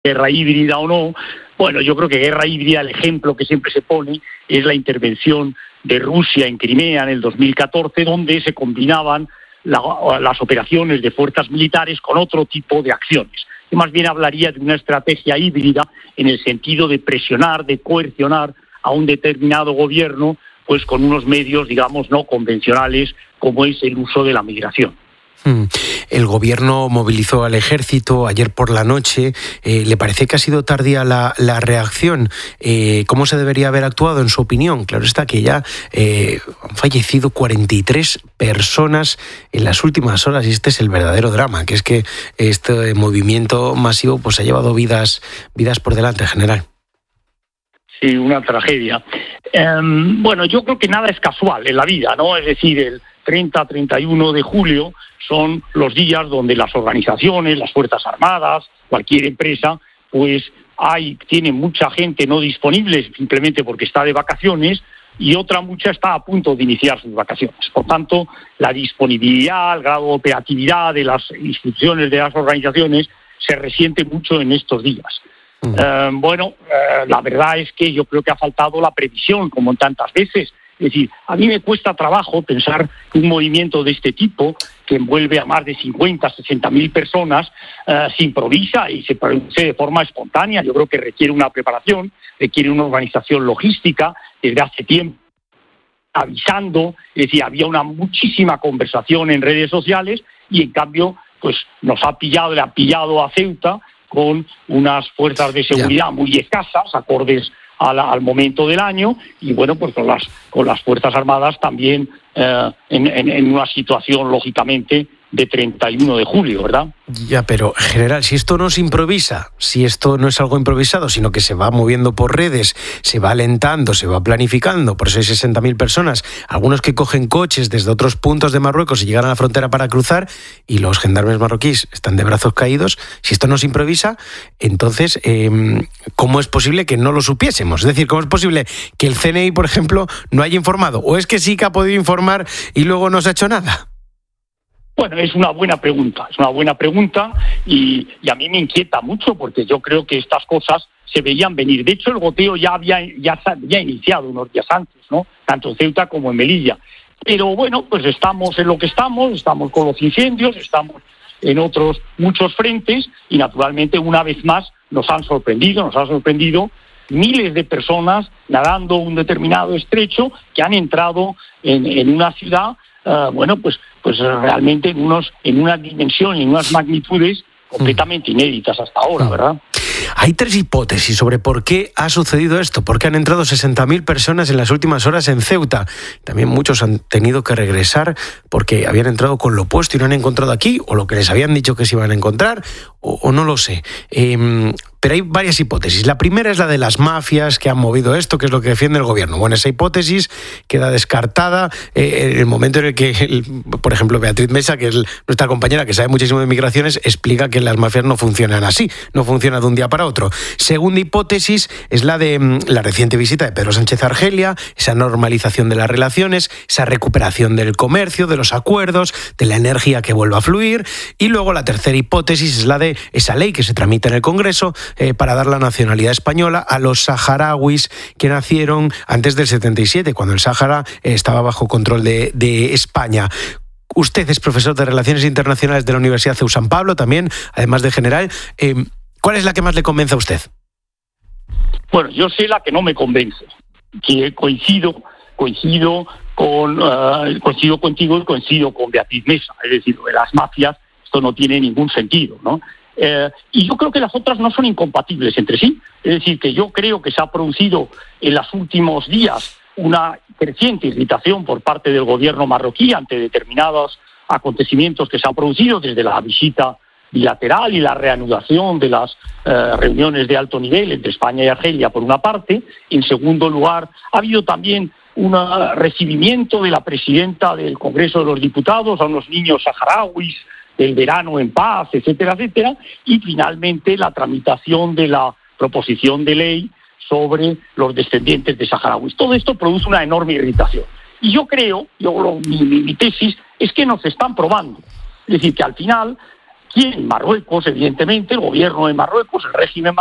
guerra híbrida o no. Bueno, yo creo que guerra híbrida, el ejemplo que siempre se pone es la intervención de Rusia en Crimea en el 2014, donde se combinaban las operaciones de fuerzas militares con otro tipo de acciones. Yo más bien hablaría de una estrategia híbrida en el sentido de presionar, de coercionar a un determinado gobierno, pues con unos medios, digamos, no convencionales, como es el uso de la migración. El gobierno movilizó al ejército ayer por la noche. ¿Le parece que ha sido tardía la reacción? ¿Cómo se debería haber actuado, en su opinión? Claro está que ya han fallecido 43 personas en las últimas horas, y este es el verdadero drama, que es que este movimiento masivo pues ha llevado vidas por delante, general. Sí, una tragedia. Bueno, yo creo que nada es casual en la vida, ¿no? Es decir, el 30-31 de julio son los días donde las organizaciones, las Fuerzas Armadas, cualquier empresa, pues tiene mucha gente no disponible simplemente porque está de vacaciones, y otra mucha está a punto de iniciar sus vacaciones. Por tanto, la disponibilidad, el grado de operatividad de las instituciones, de las organizaciones, se resiente mucho en estos días. La verdad es que yo creo que ha faltado la previsión, como en tantas veces. Es decir, a mí me cuesta trabajo pensar que un movimiento de este tipo, que envuelve a más de 50-60.000 personas, se improvisa y se produce de forma espontánea. Yo creo que requiere una preparación, requiere una organización logística desde hace tiempo, avisando. Es decir, había muchísima conversación en redes sociales, y en cambio pues le ha pillado a Ceuta con unas fuerzas de seguridad muy escasas, acordes al momento del año, y bueno, pues con las Fuerzas Armadas también en una situación, lógicamente, de 31 de julio, ¿verdad? Ya, pero general, si esto no se improvisa, si esto no es algo improvisado, sino que se va moviendo por redes, se va alentando, se va planificando, por eso hay 60.000 personas, algunos que cogen coches desde otros puntos de Marruecos y llegan a la frontera para cruzar, y los gendarmes marroquíes están de brazos caídos. Si esto no se improvisa, entonces, ¿cómo es posible que no lo supiésemos? Es decir, ¿cómo es posible que el CNI, por ejemplo, no haya informado? ¿O es que sí que ha podido informar y luego no se ha hecho nada? Bueno, es una buena pregunta, y a mí me inquieta mucho, porque yo creo que estas cosas se veían venir. De hecho, el goteo ya había iniciado unos días antes, ¿no? Tanto en Ceuta como en Melilla. Pero bueno, pues estamos en lo que estamos con los incendios, estamos en otros muchos frentes, y naturalmente una vez más nos han sorprendido miles de personas nadando un determinado estrecho, que han entrado en una ciudad, pues realmente en una dimensión y en unas magnitudes completamente inéditas hasta ahora, ¿verdad? Hay tres hipótesis sobre por qué ha sucedido esto, por qué han entrado 60.000 personas en las últimas horas en Ceuta. También muchos han tenido que regresar porque habían entrado con lo opuesto y no han encontrado aquí, o lo que les habían dicho que se iban a encontrar, o no lo sé. Pero hay varias hipótesis. La primera es la de las mafias que han movido esto, que es lo que defiende el gobierno. Bueno, esa hipótesis queda descartada en el momento en el que, por ejemplo, Beatriz Mesa, que es nuestra compañera que sabe muchísimo de migraciones, explica que las mafias no funcionan así, no funcionan de un día para otro. Segunda hipótesis es la de la reciente visita de Pedro Sánchez a Argelia, esa normalización de las relaciones, esa recuperación del comercio, de los acuerdos, de la energía que vuelva a fluir. Y luego la tercera hipótesis es la de esa ley que se tramita en el Congreso para dar la nacionalidad española a los saharauis que nacieron antes del 77, cuando el Sáhara estaba bajo control de España. Usted es profesor de Relaciones Internacionales de la Universidad CEU San Pablo, también, además de general. ¿Cuál es la que más le convence a usted? Bueno, yo sé la que no me convence, que coincido contigo y coincido con Beatriz Mesa. Es decir, de las mafias, esto no tiene ningún sentido, ¿no? Y yo creo que las otras no son incompatibles entre sí. Es decir, que yo creo que se ha producido en los últimos días una creciente irritación por parte del gobierno marroquí ante determinados acontecimientos que se han producido, desde la visita bilateral y la reanudación de las reuniones de alto nivel entre España y Argelia, por una parte. En segundo lugar, ha habido también un recibimiento de la presidenta del Congreso de los Diputados a unos niños saharauis, del verano en paz, etcétera, etcétera, y finalmente la tramitación de la proposición de ley sobre los descendientes de saharauis. Todo esto produce una enorme irritación. Y yo creo, mi tesis es que nos están probando. Es decir, que al final aquí en Marruecos, evidentemente, el gobierno de Marruecos, el régimen